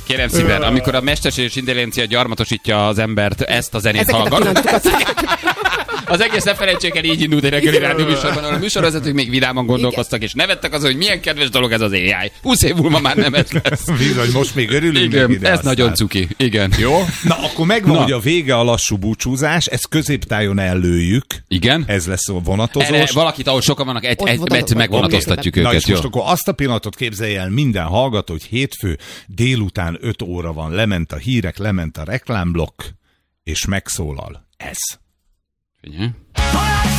Kérem szépen, amikor a mesterséges intelligencia gyarmatosítja az embert, ezt a zenét hallgat. Az egész ne felejtsék el, így indult egy reggeli rádió műsorban, ahol a műsorvezetők még vidáman gondolkoztak, és nevettek azon, hogy milyen kedves dolog ez az AI. 20 év múlva már nemet lesz. Bizony, most még örülünk igen, neki, de ez aztán... nagyon cuki. Igen. Jó? Na, akkor megvan, hogy a vége a lassú búcsúzás, ezt középtájon ellőjük. Igen. Ez lesz a vonatozós. Erre valakit, ahol sokan vannak, megvonatoztatjuk őket. És most akkor azt a pillanatot képzelj el minden hallgató, hogy hétfő délután 5 óra van, lement a hírek, lement a reklámblokk, és megszólal ez. Figyelj.